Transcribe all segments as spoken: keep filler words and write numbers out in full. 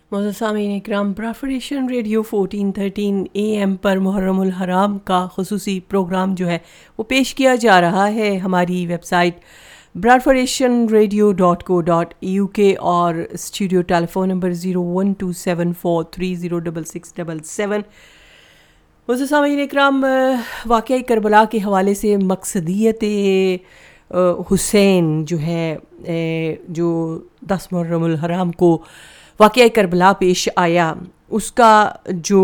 معزز سامعین اکرام، پرافریشن radio fourteen thirteen A M پر محرم الحرام کا خصوصی پروگرام جو ہے وہ پیش کیا جا رہا ہے ہماری ویب سائٹ براڈفریشن ریڈیو ڈاٹ کو ڈاٹ یو کے اور studio tele phone number zero one to seven four three zero double six double seven. معزز سامعین اکرام، واقعہ کربلا کے حوالے سے مقصدیت حسین جو ہے جو دس محرم الحرام کو واقعہ کربلا پیش آیا، اس کا جو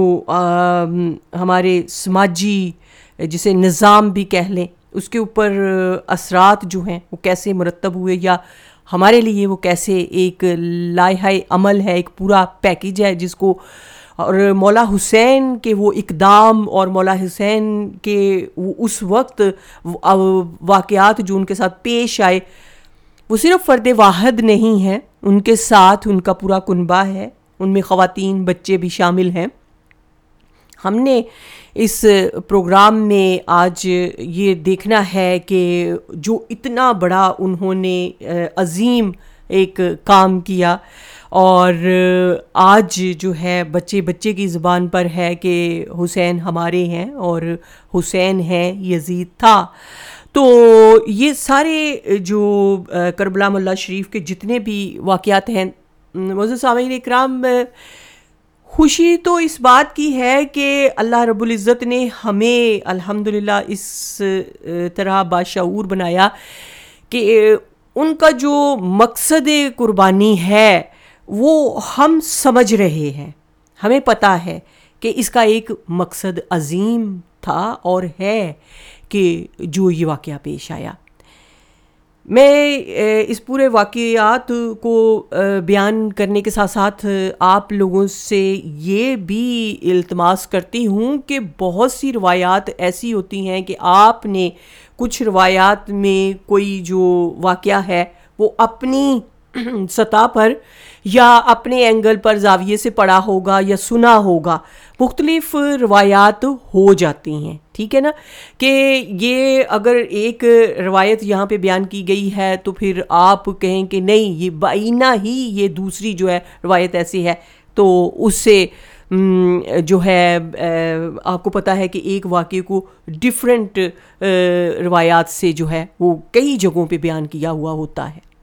ہمارے سماجی جسے نظام بھی کہہ لیں اس کے اوپر اثرات جو ہیں وہ کیسے مرتب ہوئے، یا ہمارے لیے وہ کیسے ایک لائحہ عمل ہے، ایک پورا پیکیج ہے جس کو، اور مولا حسین کے وہ اقدام اور مولا حسین کے اس وقت واقعات جو ان کے ساتھ پیش آئے وہ صرف فرد واحد نہیں ہیں، ان کے ساتھ ان کا پورا کنبہ ہے، ان میں خواتین بچے بھی شامل ہیں. ہم نے اس پروگرام میں آج یہ دیکھنا ہے کہ جو اتنا بڑا انہوں نے عظیم ایک کام کیا، اور آج جو ہے بچے بچے کی زبان پر ہے کہ حسین ہمارے ہیں اور حسین ہے یزید تھا. تو یہ سارے جو کربلا ملا شریف کے جتنے بھی واقعات ہیں، معزز سامعین اکرام، خوشی تو اس بات کی ہے کہ اللہ رب العزت نے ہمیں الحمدللہ اس طرح باشعور بنایا کہ ان کا جو مقصد قربانی ہے وہ ہم سمجھ رہے ہیں، ہمیں پتہ ہے کہ اس کا ایک مقصد عظیم تھا اور ہے کہ جو یہ واقعہ پیش آیا. میں اس پورے واقعات کو بیان کرنے کے ساتھ ساتھ آپ لوگوں سے یہ بھی التماس کرتی ہوں کہ بہت سی روایات ایسی ہوتی ہیں کہ آپ نے کچھ روایات میں کوئی جو واقعہ ہے وہ اپنی سطح پر یا اپنے اینگل پر زاویے سے پڑھا ہوگا یا سنا ہوگا، مختلف روایات ہو جاتی ہیں، ٹھیک ہے نا، کہ یہ اگر ایک روایت یہاں پہ بیان کی گئی ہے تو پھر آپ کہیں کہ نہیں یہ بعینہ ہی یہ دوسری جو ہے روایت ایسی ہے، تو اس سے جو ہے آپ کو پتہ ہے کہ ایک واقعے کو ڈیفرنٹ روایات سے جو ہے وہ کئی جگہوں پہ بیان کیا ہوا ہوتا ہے.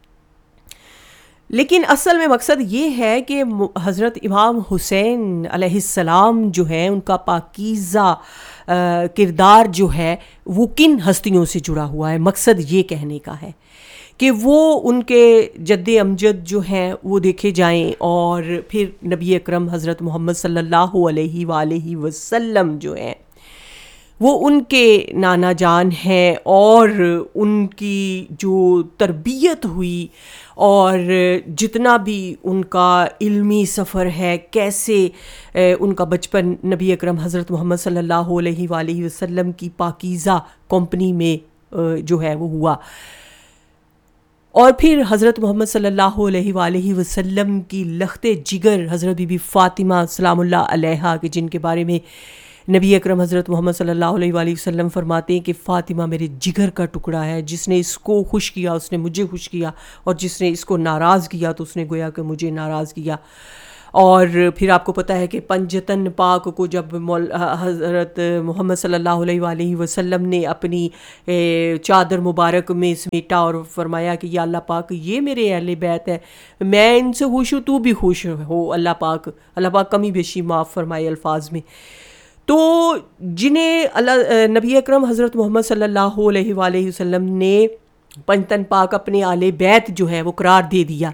لیکن اصل میں مقصد یہ ہے کہ حضرت امام حسین علیہ السلام جو ہیں ان کا پاکیزہ کردار جو ہے وہ کن ہستیوں سے جڑا ہوا ہے. مقصد یہ کہنے کا ہے کہ وہ ان کے جد امجد جو ہیں وہ دیکھے جائیں، اور پھر نبی اکرم حضرت محمد صلی اللہ علیہ وآلہ وسلم جو ہیں وہ ان کے نانا جان ہیں، اور ان کی جو تربیت ہوئی اور جتنا بھی ان کا علمی سفر ہے، کیسے ان کا بچپن نبی اکرم حضرت محمد صلی اللہ علیہ وآلہ وسلم کی پاکیزہ کمپنی میں جو ہے وہ ہوا، اور پھر حضرت محمد صلی اللہ علیہ وآلہ وسلم کی لخت جگر حضرت بی بی فاطمہ سلام اللہ علیہا کے جن کے بارے میں نبی اکرم حضرت محمد صلی اللہ علیہ وآلہ وسلم فرماتے ہیں کہ فاطمہ میرے جگر کا ٹکڑا ہے، جس نے اس کو خوش کیا اس نے مجھے خوش کیا، اور جس نے اس کو ناراض کیا تو اس نے گویا کہ مجھے ناراض کیا. اور پھر آپ کو پتہ ہے کہ پنجتن پاک کو جب حضرت محمد صلی اللہ علیہ وآلہ وسلم نے اپنی چادر مبارک میں سمیٹا اور فرمایا کہ یا اللہ پاک یہ میرے اہل بیت ہے، میں ان سے خوش ہوں تو بھی خوش ہو اللہ پاک، اللہ پاک کمی بیشی معاف فرمائے الفاظ میں. تو جنہیں اللہ نبی اکرم حضرت محمد صلی اللہ علیہ وآلہ وسلم نے پنجتن پاک اپنے آل بیت جو ہے وہ قرار دے دیا،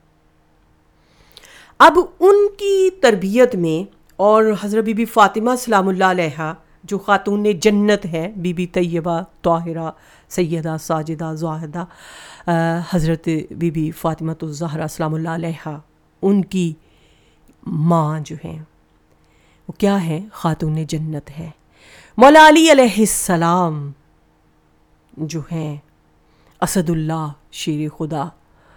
اب ان کی تربیت میں، اور حضرت بی بی فاطمہ سلام اللہ علیہا جو خاتون جنت ہے، بی بی طیبہ طاہرہ سیدہ ساجدہ زاہدہ حضرت بی بی فاطمہ الزہرا سلام اللہ علیہا، ان کی ماں جو ہیں وہ کیا ہے؟ خاتون جنت ہے. مولا علی علیہ السلام جو ہیں اسد اللہ شیر خدا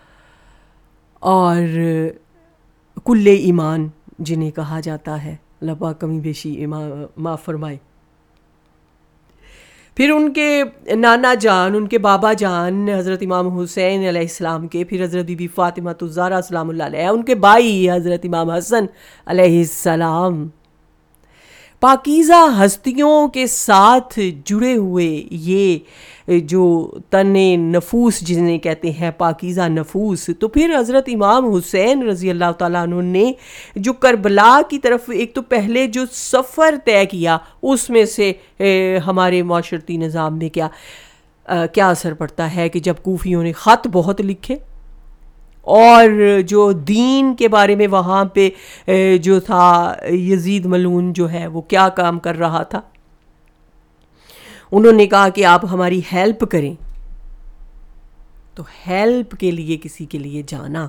اور کل ایمان جنہیں کہا جاتا ہے، اللہ پاک کمی بیشی معاف فرمائے. پھر ان کے نانا جان، ان کے بابا جان حضرت امام حسین علیہ السلام کے، پھر حضرت بی بی فاطمہ الزہرا سلام اللہ علیہا، ان کے بھائی حضرت امام حسن علیہ السلام، پاکیزہ ہستیوں کے ساتھ جڑے ہوئے یہ جو تن نفوس جنہیں کہتے ہیں پاکیزہ نفوس. تو پھر حضرت امام حسین رضی اللہ تعالیٰ عنہ نے جو کربلا کی طرف ایک تو پہلے جو سفر طے کیا، اس میں سے ہمارے معاشرتی نظام میں کیا کیا اثر پڑتا ہے کہ جب کوفیوں نے خط بہت لکھے، اور جو دین کے بارے میں وہاں پہ جو تھا یزید ملعون جو ہے وہ کیا کام کر رہا تھا، انہوں نے کہا کہ آپ ہماری ہیلپ کریں. تو ہیلپ کے لیے کسی کے لیے جانا،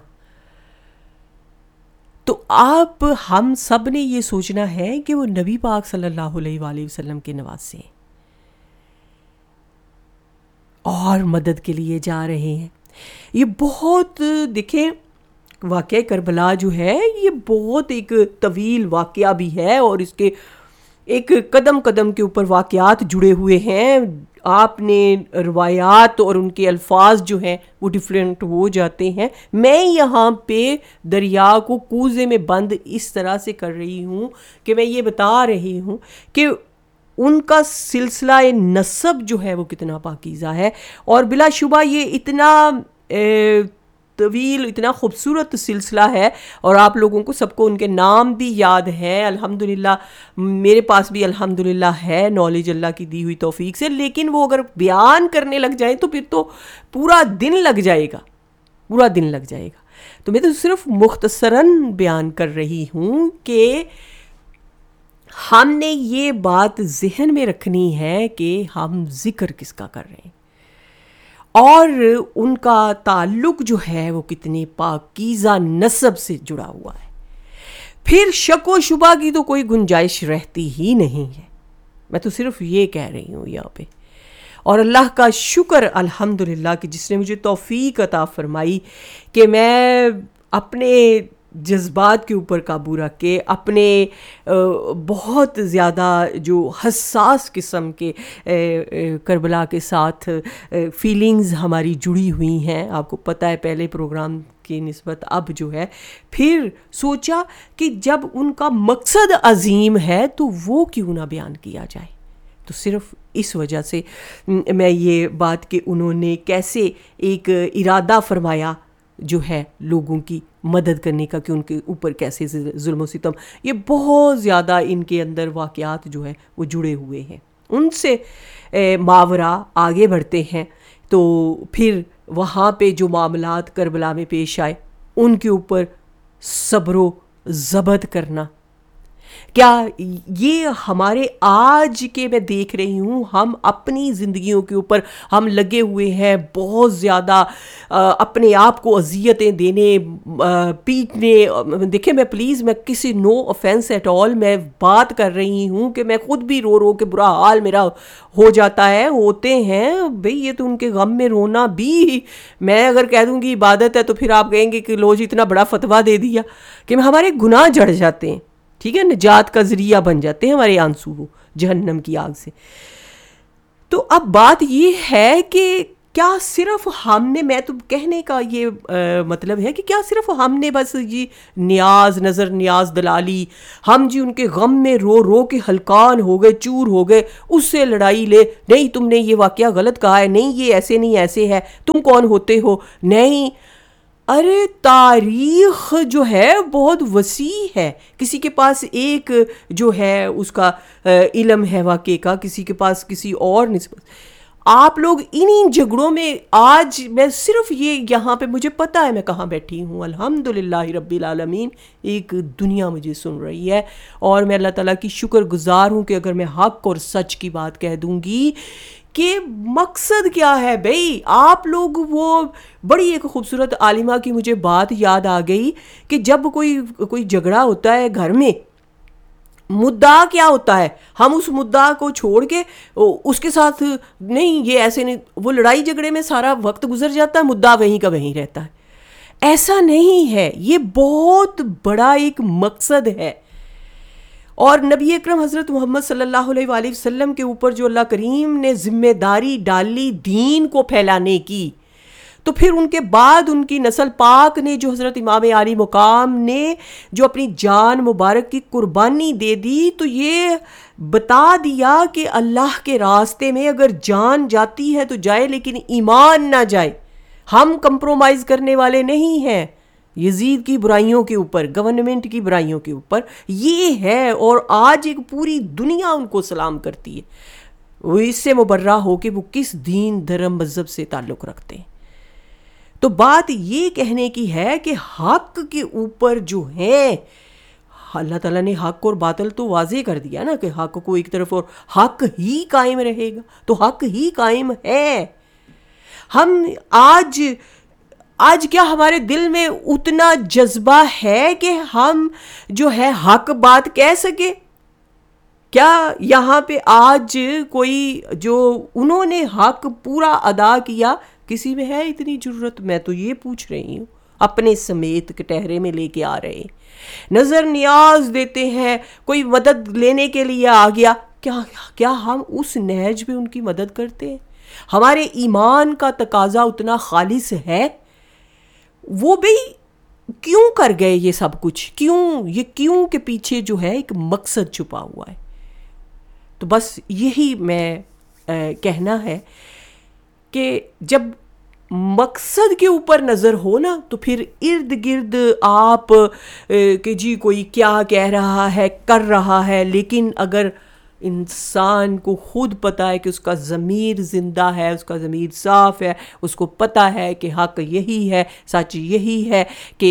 تو آپ ہم سب نے یہ سوچنا ہے کہ وہ نبی پاک صلی اللہ علیہ وآلہ وسلم کے نواسے ہیں اور مدد کے لیے جا رہے ہیں. یہ بہت دیکھیں واقعہ کربلا جو ہے یہ بہت ایک طویل واقعہ بھی ہے، اور اس کے ایک قدم قدم کے اوپر واقعات جڑے ہوئے ہیں. آپ نے روایات اور ان کے الفاظ جو ہیں وہ ڈیفرنٹ ہو جاتے ہیں. میں یہاں پہ دریا کو کوزے میں بند اس طرح سے کر رہی ہوں کہ میں یہ بتا رہی ہوں کہ ان کا سلسلہ نسب جو ہے وہ کتنا پاکیزہ ہے، اور بلا شبہ یہ اتنا طویل، اتنا خوبصورت سلسلہ ہے، اور آپ لوگوں کو سب کو ان کے نام بھی یاد ہیں الحمدللہ. میرے پاس بھی الحمدللہ ہے نالج اللہ کی دی ہوئی توفیق سے، لیکن وہ اگر بیان کرنے لگ جائیں تو پھر تو پورا دن لگ جائے گا، پورا دن لگ جائے گا. تو میں تو صرف مختصراً بیان کر رہی ہوں کہ ہم نے یہ بات ذہن میں رکھنی ہے کہ ہم ذکر کس کا کر رہے ہیں، اور ان کا تعلق جو ہے وہ کتنے پاکیزہ نسب سے جڑا ہوا ہے. پھر شک و شبہ کی تو کوئی گنجائش رہتی ہی نہیں ہے. میں تو صرف یہ کہہ رہی ہوں یہاں پہ، اور اللہ کا شکر الحمدللہ کہ جس نے مجھے توفیق عطا فرمائی کہ میں اپنے جذبات کے اوپر قابو رکھ کے، اپنے بہت زیادہ جو حساس قسم کے کربلا کے ساتھ فیلنگز ہماری جڑی ہوئی ہیں، آپ کو پتہ ہے پہلے پروگرام کی نسبت اب جو ہے، پھر سوچا کہ جب ان کا مقصد عظیم ہے تو وہ کیوں نہ بیان کیا جائے. تو صرف اس وجہ سے میں یہ بات کہ انہوں نے کیسے ایک ارادہ فرمایا جو ہے لوگوں کی مدد کرنے کا، کہ ان کے اوپر کیسے ظلم و ستم، یہ بہت زیادہ ان کے اندر واقعات جو ہیں وہ جڑے ہوئے ہیں. ان سے ماورا آگے بڑھتے ہیں تو پھر وہاں پہ جو معاملات کربلا میں پیش آئے ان کے اوپر صبر و ضبط کرنا. کیا یہ ہمارے آج کے، میں دیکھ رہی ہوں ہم اپنی زندگیوں کے اوپر ہم لگے ہوئے ہیں بہت زیادہ اپنے آپ کو اذیتیں دینے، پیٹنے. دیکھیں میں پلیز میں کسی نو آفینس ایٹ آل میں بات کر رہی ہوں کہ میں خود بھی رو رو کے برا حال میرا ہو جاتا ہے، ہوتے ہیں بھئی، یہ تو ان کے غم میں رونا بھی، میں اگر کہہ دوں گی عبادت ہے تو پھر آپ کہیں گے کہ لو جی اتنا بڑا فتویٰ دے دیا کہ ہمارے گناہ جڑ جاتے ہیں، ٹھیک ہے، نجات کا ذریعہ بن جاتے ہیں ہمارے آنسو وہ جہنم کی آگ سے. تو اب بات یہ ہے کہ کیا صرف ہم نے، میں تو کہنے کا یہ مطلب ہے کہ کیا صرف ہم نے بس جی نیاز نظر نیاز دلالی، ہم جی ان کے غم میں رو رو کے ہلکان ہو گئے، چور ہو گئے، اس سے لڑائی لے، نہیں تم نے یہ واقعہ غلط کہا ہے، نہیں یہ ایسے نہیں ایسے ہے، تم کون ہوتے ہو، نہیں. ارے تاریخ جو ہے بہت وسیع ہے، کسی کے پاس ایک جو ہے اس کا علم ہے واقعے کا، کسی کے پاس کسی اور نسبت. آپ لوگ انہی جھگڑوں میں، آج میں صرف یہ یہاں پہ مجھے پتہ ہے میں کہاں بیٹھی ہوں، الحمدللہ رب العالمین ایک دنیا مجھے سن رہی ہے، اور میں اللہ تعالیٰ کی شکر گزار ہوں کہ اگر میں حق اور سچ کی بات کہہ دوں گی کہ مقصد کیا ہے بھئی. آپ لوگ، وہ بڑی ایک خوبصورت عالمہ کی مجھے بات یاد آ گئی کہ جب کوئی کوئی جھگڑا ہوتا ہے گھر میں، مدعا کیا ہوتا ہے، ہم اس مدعا کو چھوڑ کے اس کے ساتھ نہیں یہ ایسے نہیں، وہ لڑائی جھگڑے میں سارا وقت گزر جاتا ہے، مدعا وہیں کا وہیں رہتا ہے. ایسا نہیں ہے، یہ بہت بڑا ایک مقصد ہے. اور نبی اکرم حضرت محمد صلی اللہ علیہ وآلہ وسلم کے اوپر جو اللہ کریم نے ذمہ داری ڈالی دین کو پھیلانے کی، تو پھر ان کے بعد ان کی نسل پاک نے جو حضرت امام عالی مقام نے جو اپنی جان مبارک کی قربانی دے دی، تو یہ بتا دیا کہ اللہ کے راستے میں اگر جان جاتی ہے تو جائے، لیکن ایمان نہ جائے۔ ہم کمپرومائز کرنے والے نہیں ہیں یزید کی برائیوں کے اوپر، گورنمنٹ کی برائیوں کے اوپر، یہ ہے۔ اور آج ایک پوری دنیا ان کو سلام کرتی ہے، وہ اس سے مبرہ ہو کہ وہ کس دین دھرم مذہب سے تعلق رکھتے ہیں۔ تو بات یہ کہنے کی ہے کہ حق کے اوپر جو ہے، اللہ تعالیٰ نے حق اور باطل تو واضح کر دیا نا کہ حق کو ایک طرف اور حق ہی قائم رہے گا، تو حق ہی قائم ہے۔ ہم آج آج کیا ہمارے دل میں اتنا جذبہ ہے کہ ہم جو ہے حق بات کہہ سکے؟ کیا یہاں پہ آج کوئی جو انہوں نے حق پورا ادا کیا، کسی میں ہے اتنی جرت؟ میں تو یہ پوچھ رہی ہوں، اپنے سمیت کٹہرے میں لے کے آ رہے ہیں، نظر نیاز دیتے ہیں، کوئی مدد لینے کے لیے آ گیا، کیا کیا ہم اس نہج پہ ان کی مدد کرتے ہیں؟ ہمارے ایمان کا تقاضا اتنا خالص ہے؟ وہ بھی کیوں کر گئے یہ سب کچھ؟ کیوں؟ یہ کیوں کے پیچھے جو ہے ایک مقصد چھپا ہوا ہے۔ تو بس یہی میں کہنا ہے کہ جب مقصد کے اوپر نظر ہو نا، تو پھر ارد گرد آپ کہ جی کوئی کیا کہہ رہا ہے، کر رہا ہے، لیکن اگر انسان کو خود پتہ ہے کہ اس کا ضمیر زندہ ہے، اس کا ضمیر صاف ہے، اس کو پتہ ہے کہ حق یہی ہے، سچ یہی ہے کہ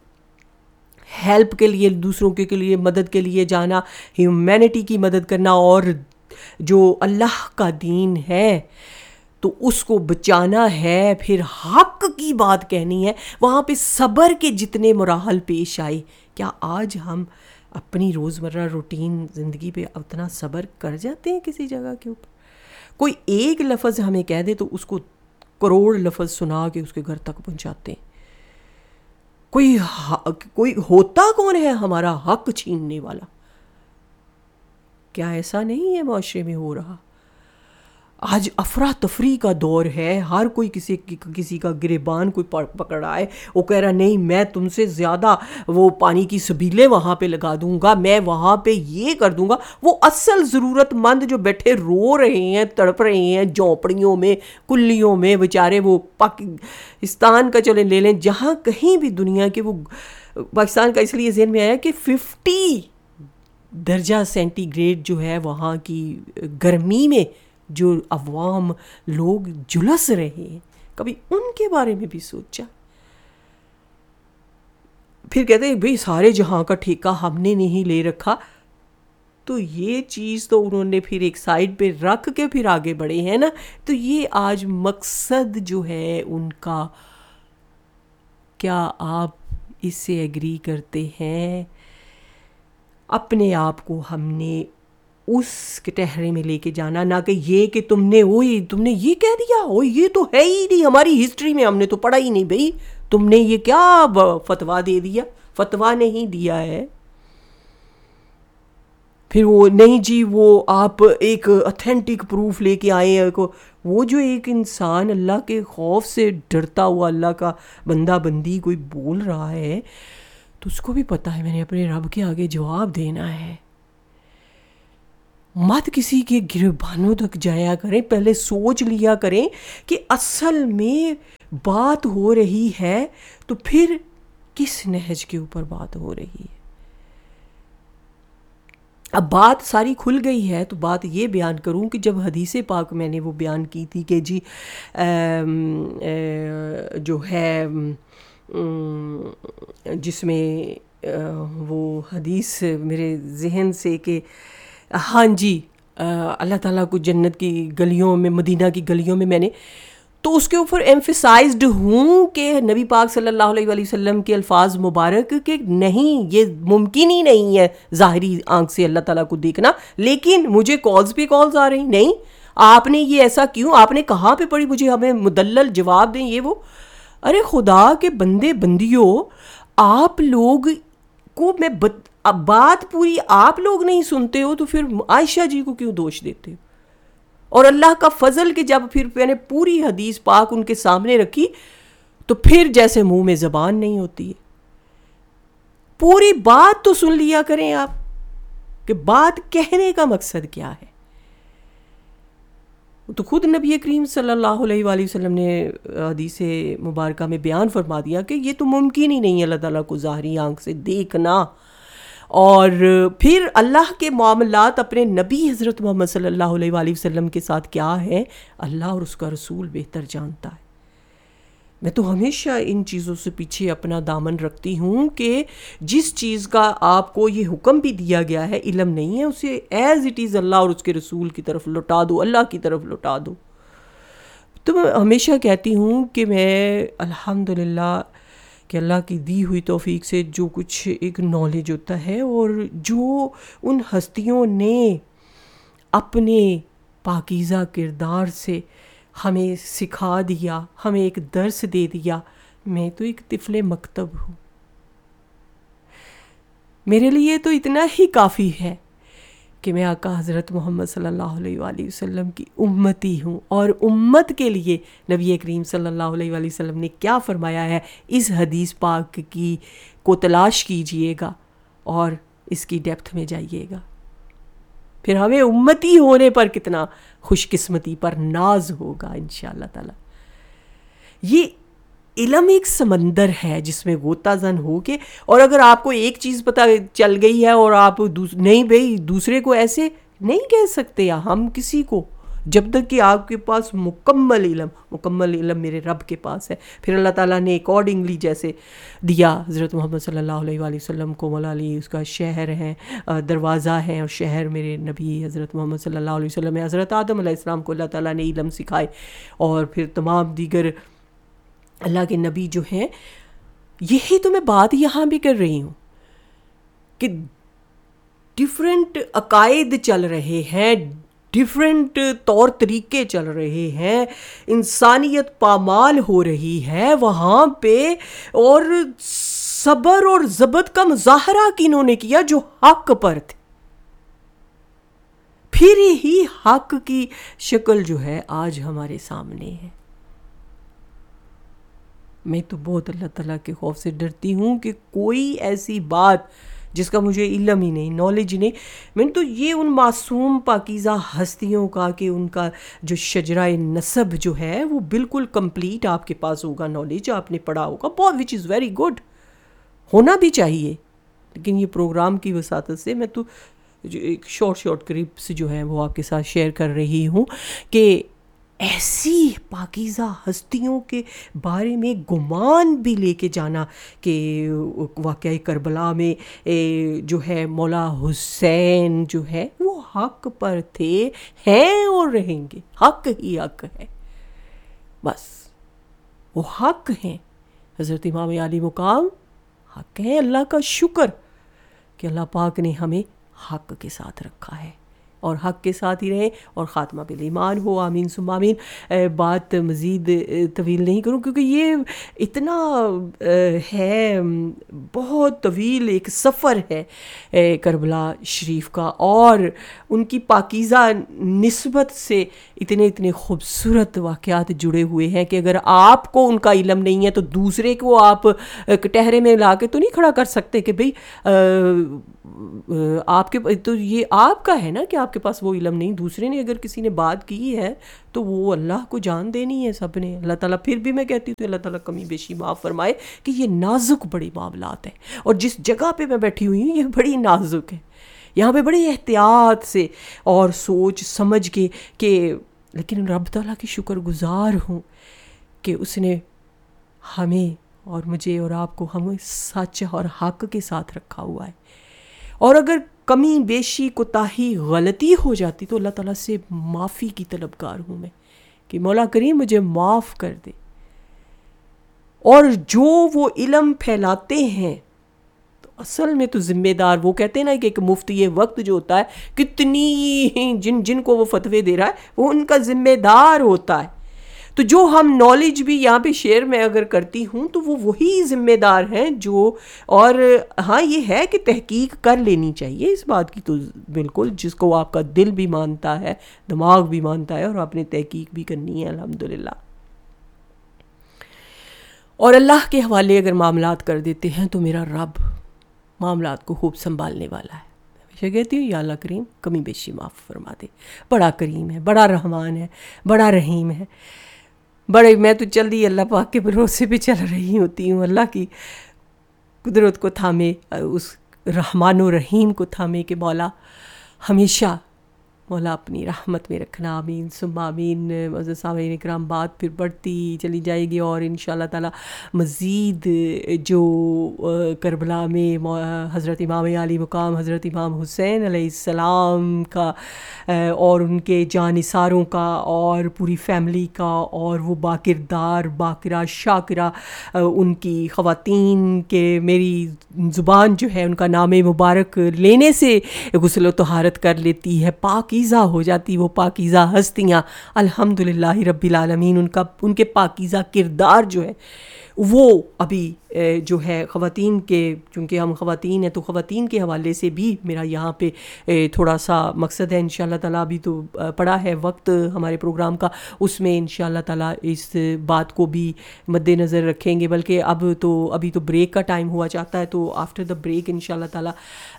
ہیلپ کے لیے، دوسروں کے لیے مدد کے لیے جانا، ہیومینٹی کی مدد کرنا، اور جو اللہ کا دین ہے تو اس کو بچانا ہے، پھر حق کی بات کہنی ہے، وہاں پہ صبر کے جتنے مراحل پیش آئے، کیا آج ہم اپنی روزمرہ روٹین زندگی پہ اتنا صبر کر جاتے ہیں کسی جگہ کے اوپر؟ کوئی ایک لفظ ہمیں کہہ دے تو اس کو کروڑ لفظ سنا کے اس کے گھر تک پہنچاتے ہیں۔ کوئی کوئی ہوتا کون ہے ہمارا حق چھیننے والا؟ کیا ایسا نہیں ہے معاشرے میں ہو رہا؟ آج افراتفری کا دور ہے، ہر کوئی کسی کسی کا گریبان کوئی پکڑ رہا ہے، وہ کہہ رہا نہیں میں تم سے زیادہ وہ پانی کی سبیلیں وہاں پہ لگا دوں گا، میں وہاں پہ یہ کر دوں گا۔ وہ اصل ضرورت مند جو بیٹھے رو رہے ہیں، تڑپ رہے ہیں جھونپڑیوں میں، کلیوں میں، بیچارے وہ پاکستان کا چلیں لے لیں، جہاں کہیں بھی دنیا کے، وہ پاکستان کا اس لیے ذہن میں آیا کہ ففٹی درجہ سینٹی گریڈ جو ہے وہاں کی گرمی میں جو عوام لوگ جلس رہے ہیں، کبھی ان کے بارے میں بھی سوچا؟ پھر کہتے ہیں بھئی سارے جہاں کا ٹھیکہ ہم نے نہیں لے رکھا، تو یہ چیز تو انہوں نے پھر ایک سائڈ پہ رکھ کے پھر آگے بڑھے ہیں نا۔ تو یہ آج مقصد جو ہے ان کا، کیا آپ اس سے ایگری کرتے ہیں؟ اپنے آپ کو ہم نے اس کٹہرے میں لے کے جانا، نہ کہ یہ کہ تم نے وہی تم نے یہ کہہ دیا، وہ یہ تو ہے ہی نہیں ہماری ہسٹری میں، ہم نے تو پڑھا ہی نہیں بھئی، تم نے یہ کیا فتویٰ دے دیا؟ فتویٰ نہیں دیا ہے۔ پھر وہ نہیں جی وہ آپ ایک اتھینٹک پروف لے کے آئے ہیں، وہ جو ایک انسان اللہ کے خوف سے ڈرتا ہوا اللہ کا بندہ بندی کوئی بول رہا ہے، تو اس کو بھی پتہ ہے میں نے اپنے رب کے آگے جواب دینا ہے۔ مت کسی کے گریبانوں تک جایا کریں، پہلے سوچ لیا کریں کہ اصل میں بات ہو رہی ہے تو پھر کس نہج کے اوپر بات ہو رہی ہے۔ اب بات ساری کھل گئی ہے تو بات یہ بیان کروں کہ جب حدیث پاک میں نے وہ بیان کی تھی کہ جی جو ہے جس میں وہ حدیث میرے ذہن سے کہ ہاں جی اللہ تعالیٰ کو جنت کی گلیوں میں، مدینہ کی گلیوں میں، میں نے تو اس کے اوپر ایمفیسائزڈ ہوں کہ نبی پاک صلی اللہ علیہ وآلہ وسلم کے الفاظ مبارک کہ نہیں، یہ ممکن ہی نہیں ہے ظاہری آنکھ سے اللہ تعالیٰ کو دیکھنا، لیکن مجھے کالز پہ کالز آ رہی، نہیں آپ نے یہ ایسا کیوں، آپ نے کہاں پہ پڑھی، مجھے ہمیں مدلل جواب دیں، یہ وہ۔ ارے خدا کے بندے بندیوں، آپ لوگ کو میں بت... اب بات پوری آپ لوگ نہیں سنتے ہو تو پھر عائشہ جی کو کیوں دوش دیتے ہو؟ اور اللہ کا فضل کہ جب پھر میں نے پوری حدیث پاک ان کے سامنے رکھی تو پھر جیسے منہ میں زبان نہیں ہوتی ہے. پوری بات تو سن لیا کریں آپ کہ بات کہنے کا مقصد کیا ہے. تو خود نبی کریم صلی اللہ علیہ وآلہ وسلم نے حدیث مبارکہ میں بیان فرما دیا کہ یہ تو ممکن ہی نہیں ہے اللہ تعالیٰ کو ظاہری آنکھ سے دیکھنا. اور پھر اللہ کے معاملات اپنے نبی حضرت محمد صلی اللہ علیہ وآلہ وسلم کے ساتھ کیا ہے اللہ اور اس کا رسول بہتر جانتا ہے. میں تو ہمیشہ ان چیزوں سے پیچھے اپنا دامن رکھتی ہوں کہ جس چیز کا آپ کو یہ حکم بھی دیا گیا ہے علم نہیں ہے اسے ایز اٹ از اللہ اور اس کے رسول کی طرف لوٹا دو, اللہ کی طرف لوٹا دو. تو میں ہمیشہ کہتی ہوں کہ میں الحمدللہ کہ اللہ کی دی ہوئی توفیق سے جو کچھ ایک نالج ہوتا ہے اور جو ان ہستیوں نے اپنے پاکیزہ کردار سے ہمیں سکھا دیا, ہمیں ایک درس دے دیا, میں تو ایک طفل مکتب ہوں. میرے لیے تو اتنا ہی کافی ہے کہ میں آقا حضرت محمد صلی اللہ علیہ وآلہ وسلم کی امتی ہوں, اور امت کے لیے نبی کریم صلی اللہ علیہ وآلہ وسلم نے کیا فرمایا ہے اس حدیث پاک کی کو تلاش کیجئے گا اور اس کی ڈیپتھ میں جائیے گا. پھر ہمیں امتی ہونے پر کتنا خوش قسمتی پر ناز ہوگا انشاءاللہ تعالی. یہ علم ایک سمندر ہے جس میں غوطہ زن ہو کے, اور اگر آپ کو ایک چیز پتہ چل گئی ہے اور آپ دوس... نہیں بھئی دوسرے کو ایسے نہیں کہہ سکتے ہم کسی کو, جب تک کہ آپ کے پاس مکمل علم مکمل علم میرے رب کے پاس ہے. پھر اللہ تعالیٰ نے اکارڈنگلی جیسے دیا حضرت محمد صلی اللہ علیہ وآلہ وسلم کو, مولا علی اس کا شہر ہے, دروازہ ہے, اور شہر میرے نبی حضرت محمد صلی اللہ علیہ وسلم ہے. حضرت آدم علیہ السلام کو اللہ تعالیٰ نے علم سکھائے, اور پھر تمام دیگر اللہ کے نبی جو ہیں. یہی تو میں بات یہاں بھی کر رہی ہوں کہ ڈیفرنٹ عقائد چل رہے ہیں, ڈیفرنٹ طور طریقے چل رہے ہیں, انسانیت پامال ہو رہی ہے وہاں پہ, اور صبر اور ضبط کا مظاہرہ کنہوں نے کیا جو حق پر تھے. پھر ہی حق کی شکل جو ہے آج ہمارے سامنے ہے. میں تو بہت اللہ تعالیٰ کے خوف سے ڈرتی ہوں کہ کوئی ایسی بات جس کا مجھے علم ہی نہیں, نالج نہیں, میں تو یہ ان معصوم پاکیزہ ہستیوں کا کہ ان کا جو شجرہ نسب جو ہے وہ بالکل کمپلیٹ آپ کے پاس ہوگا, نالج آپ نے پڑھا ہوگا, بہت وچ از ویری گڈ, ہونا بھی چاہیے. لیکن یہ پروگرام کی وساطت سے میں تو ایک شارٹ شارٹ کلپس جو ہیں وہ آپ کے ساتھ شیئر کر رہی ہوں کہ ایسی پاکیزہ ہستیوں کے بارے میں گمان بھی لے کے جانا کہ واقعہ کربلا میں جو ہے مولا حسین جو ہے وہ حق پر تھے, ہیں اور رہیں گے. حق ہی حق ہے, بس وہ حق ہیں. حضرت امام علی مقام حق ہیں. اللہ کا شکر کہ اللہ پاک نے ہمیں حق کے ساتھ رکھا ہے اور حق کے ساتھ ہی رہیں اور خاتمہ بالایمان ہو. آمین ثم آمین. بات مزید طویل نہیں کروں کیونکہ یہ اتنا ہے, بہت طویل ایک سفر ہے کربلا شریف کا, اور ان کی پاکیزہ نسبت سے اتنے اتنے خوبصورت واقعات جڑے ہوئے ہیں کہ اگر آپ کو ان کا علم نہیں ہے تو دوسرے کو آپ کٹہرے میں لا کے تو نہیں کھڑا کر سکتے کہ بھئی آپ کے, تو یہ آپ کا ہے نا کہ آپ کے پاس وہ علم نہیں. دوسرے نے اگر کسی نے بات کی ہے تو وہ اللہ کو جان دینی ہے سب نے. اللہ تعالیٰ پھر بھی میں کہتی ہوں کہ اللہ تعالیٰ کمی بیشی معاف فرمائے کہ یہ نازک بڑے معاملات ہیں, اور جس جگہ پہ میں بیٹھی ہوئی ہوں یہ بڑی نازک ہے. یہاں پہ بڑی احتیاط سے اور سوچ سمجھ کے کہ, لیکن رب تعالیٰ کی شکر گزار ہوں کہ اس نے ہمیں اور مجھے اور آپ کو ہمیں سچ اور حق کے ساتھ رکھا ہوا ہے. اور اگر کمی بیشی کوتاہی غلطی ہو جاتی تو اللہ تعالیٰ سے معافی کی طلبگار ہوں میں کہ مولا کریم مجھے معاف کر دے. اور جو وہ علم پھیلاتے ہیں تو اصل میں تو ذمہ دار, وہ کہتے ہیں نا کہ ایک مفتی وقت جو ہوتا ہے کتنی جن جن کو وہ فتوے دے رہا ہے وہ ان کا ذمہ دار ہوتا ہے. تو جو ہم نالج بھی یہاں پہ شیئر میں اگر کرتی ہوں تو وہ وہی ذمہ دار ہیں جو, اور ہاں یہ ہے کہ تحقیق کر لینی چاہیے اس بات کی تو بالکل, جس کو آپ کا دل بھی مانتا ہے, دماغ بھی مانتا ہے, اور آپ نے تحقیق بھی کرنی ہے الحمدللہ. اور اللہ کے حوالے اگر معاملات کر دیتے ہیں تو میرا رب معاملات کو خوب سنبھالنے والا ہے. ہمیشہ کہتی ہوں یا اللہ کریم کمی بیشی معاف فرما دے. بڑا کریم ہے, بڑا رحمان ہے, بڑا رحیم ہے. بڑے میں تو جلدی اللہ پاک کے بھروسے پہ چل رہی ہوتی ہوں, اللہ کی قدرت کو تھامے, اس رحمان و رحیم کو تھامے کہ مولا ہمیشہ مولا اپنی رحمت میں رکھنا. آمین ثم آمین. معزز سامعین اکرام, بات پھر بڑھتی چلی جائے گی, اور انشاءاللہ تعالی مزید جو کربلا میں حضرت امام علی مقام حضرت امام حسین علیہ السلام کا اور ان کے جانثاروں کا اور پوری فیملی کا, اور وہ باکردار باقرہ شاکرہ ان کی خواتین کے, میری زبان جو ہے ان کا نام مبارک لینے سے غسل و طہارت کر لیتی ہے, پاکیزہ ہو جاتی وہ پاکیزہ ہستیاں الحمدللہ رب العالمین. ان کا ان کے پاکیزہ کردار جو ہے وہ ابھی جو ہے خواتین کے, چونکہ ہم خواتین ہیں تو خواتین کے حوالے سے بھی میرا یہاں پہ تھوڑا سا مقصد ہے انشاءاللہ تعالیٰ. ابھی تو پڑا ہے وقت ہمارے پروگرام کا, اس میں انشاءاللہ تعالیٰ اس بات کو بھی مد نظر رکھیں گے, بلکہ اب تو ابھی تو بریک کا ٹائم ہوا چاہتا ہے, تو آفٹر دا بریک انشاءاللہ تعالیٰ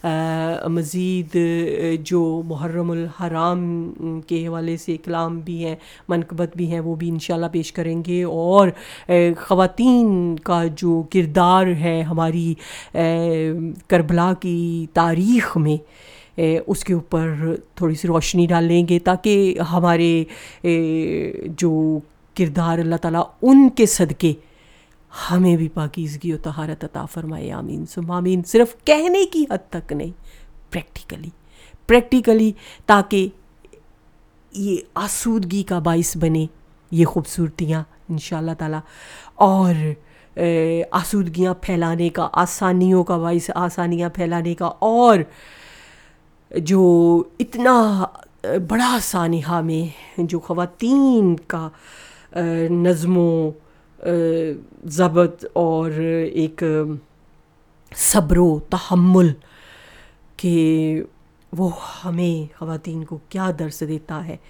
مزید جو محرم الحرام کے حوالے سے کلام بھی ہیں, منقبت بھی ہیں, وہ بھی انشاءاللہ پیش کریں گے. اور خواتین کا جو کردار ہے ہماری کربلا کی تاریخ میں, اس کے اوپر تھوڑی سی روشنی ڈالیں گے, تاکہ ہمارے جو کردار اللہ تعالیٰ ان کے صدقے ہمیں بھی پاکیزگی و طہارت عطا فرمائے. آمین ثم آمین. صرف کہنے کی حد تک نہیں, پریکٹیکلی پریکٹیکلی تاکہ یہ آسودگی کا باعث بنے یہ خوبصورتیاں انشاءاللہ تعالیٰ, اور آسودگیاں پھیلانے کا, آسانیوں کا باعث آسانیاں پھیلانے کا, اور جو اتنا بڑا سانحہ میں جو خواتین کا نظم و ضبط اور ایک صبر و تحمل کہ وہ ہمیں خواتین کو کیا درس دیتا ہے.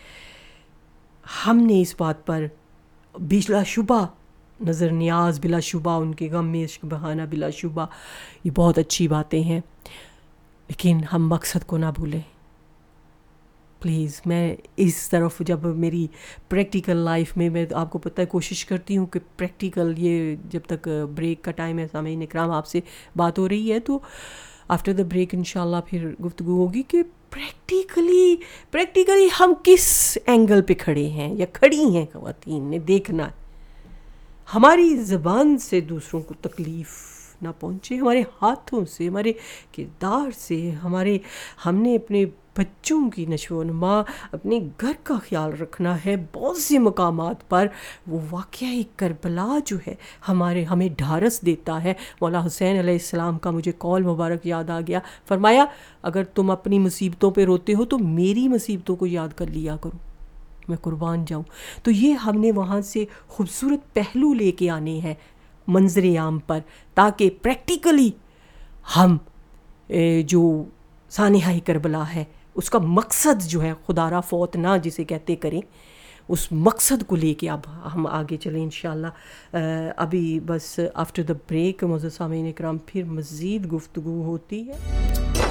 ہم نے اس بات پر بلا شبہ نظر نیاز, بلا شبہ ان کے غم میں عشق بہانہ, بلا شبہ یہ بہت اچھی باتیں ہیں, لیکن ہم مقصد کو نہ بھولیں پلیز. میں اس طرف جب میری پریکٹیکل لائف میں, میں آپ کو پتہ ہے کوشش کرتی ہوں کہ پریکٹیکل, یہ جب تک بریک کا ٹائم ہے سامعین اکرام آپ سے بات ہو رہی ہے, تو آفٹر دا بریک انشاءاللہ پھر گفتگو ہوگی کہ پریکٹیکلی پریکٹیکلی ہم کس اینگل پہ کھڑے ہیں یا کھڑی ہیں خواتین نے دیکھنا ہے. ہماری زبان سے دوسروں کو تکلیف نہ پہنچے, ہمارے ہاتھوں سے, ہمارے کردار سے, ہمارے ہم نے اپنے بچوں کی نشو و نما, اپنے گھر کا خیال رکھنا ہے. بہت سے مقامات پر وہ واقعہ کربلا جو ہے ہمارے ہمیں ڈھارس دیتا ہے. مولا حسین علیہ السلام کا مجھے قول مبارک یاد آ گیا, فرمایا اگر تم اپنی مصیبتوں پہ روتے ہو تو میری مصیبتوں کو یاد کر لیا کرو, میں قربان جاؤں. تو یہ ہم نے وہاں سے خوبصورت پہلو لے کے آنے ہیں منظر عام پر, تاکہ پریکٹیکلی ہم جو سانحہ کربلا ہے اس کا مقصد جو ہے خدا را فوت نہ جسے کہتے کریں, اس مقصد کو لے کے اب ہم آگے چلیں انشاءاللہ. ابھی بس آفٹر دا بریک معزز سامعین اکرام پھر مزید گفتگو ہوتی ہے.